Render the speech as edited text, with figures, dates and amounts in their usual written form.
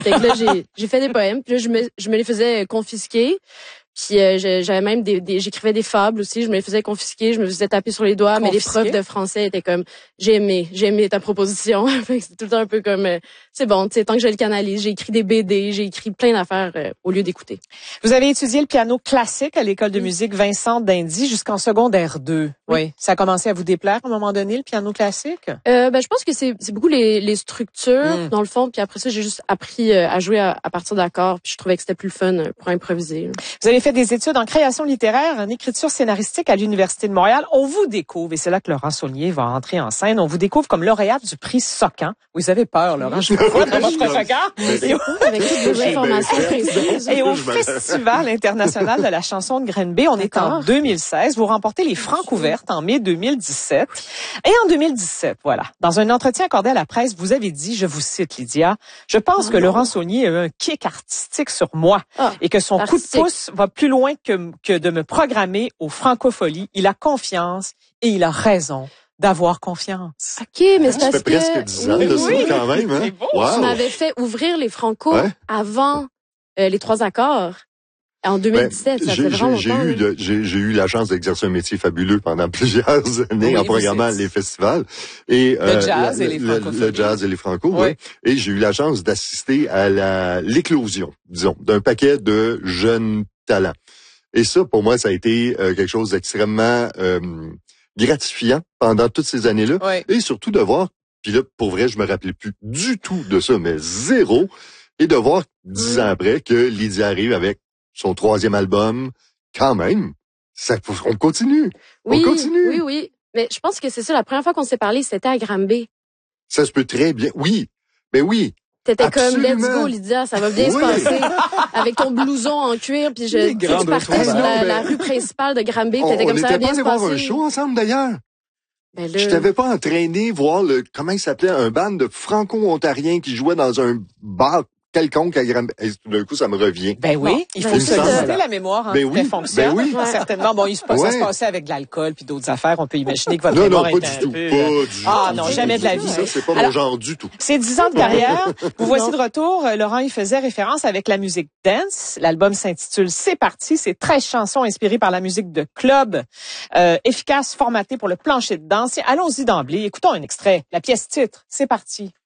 Fait que là, j'ai fait des poèmes, puis là, je me les faisais confisquer. Puis j'avais même j'écrivais des fables aussi, je me les faisais confisquer, je me faisais taper sur les doigts, mais les profs de français étaient comme j'ai aimé ta proposition. Fait que c'est tout le temps un peu comme c'est bon, tu sais, tant que je le canalise, j'ai écrit des BD, j'ai écrit plein d'affaires au lieu d'écouter. Vous avez étudié le piano classique à l'école de musique Vincent d'Indy jusqu'en secondaire 2. Oui. Ça a commencé à vous déplaire à un moment donné le piano classique? Je pense que c'est beaucoup les structures dans le fond, puis après ça j'ai juste appris à jouer à partir d'accords, puis je trouvais que c'était plus fun pour improviser. Vous avez fait des études en création littéraire, en écriture scénaristique à l'Université de Montréal. On vous découvre, et c'est là que Laurent Saulnier va entrer en scène, on vous découvre comme lauréate du prix Socan. Vous avez peur, Laurent? Je vous vois comment je fais Socan. Avec toutes les informations précises. Et au Festival international de la chanson de Granby, on est en 2016. Vous remportez les Francs ouvertes en mai 2017. Et en 2017, voilà, dans un entretien accordé à la presse, vous avez dit, je vous cite Lydia, je pense que Laurent Saulnier a eu un kick artistique sur moi et que son coup de pouce va plus loin que de me programmer aux francopholies. Il a confiance et il a raison d'avoir confiance. OK, mais c'est parce que... Ça fait presque 10 ans de ça, quand même. Hein? C'est beau. Wow. Tu m'avais fait ouvrir les Franco avant les 3 accords. En 2017, ça fait vraiment longtemps. J'ai eu la chance d'exercer un métier fabuleux pendant plusieurs années en programmant les festivals. Et, le jazz et les francophonies. Le jazz et les franco, oui. Et j'ai eu la chance d'assister à l'éclosion, disons, d'un paquet de jeunes talents. Et ça, pour moi, ça a été quelque chose d'extrêmement gratifiant pendant toutes ces années-là. Oui. Et surtout de voir, puis là, pour vrai, je me rappelais plus du tout de ça, mais zéro. Et de voir 10 ans après que Lydia arrive avec son 3e album, quand même, on continue. Oui, on continue. Oui. Mais je pense que c'est ça, la première fois qu'on s'est parlé, c'était à Granby. Ça se peut très bien. Oui, mais oui. T'étais Absolument. comme, let's go, Lydia, ça va bien se passer. Avec ton blouson en cuir, puis tu partais sur la rue principale de Granby, t'étais comme ça, va bien se passer. On était pas allés voir un show ensemble, d'ailleurs. Ben là... Je t'avais pas entraîné voir comment il s'appelait, un band de franco-ontariens qui jouait dans un bar quelconque à Granby. D'un coup, ça me revient. Ben oui, il faut solliciter la mémoire en ce qui fonctionne. Ben oui. Certainement. Bon, ça se passait avec de l'alcool puis d'autres affaires. On peut imaginer que votre mémoire est un peu... Ah non, jamais de la vie. Ça, c'est pas mon genre du tout. C'est 10 ans de carrière. Vous voici de retour. Laurent y faisait référence avec la musique dance. L'album s'intitule C'est parti. C'est 13 chansons inspirées par la musique de club, efficace, formatée pour le plancher de danse. Allons-y d'emblée. Écoutons un extrait. La pièce titre. C'est parti.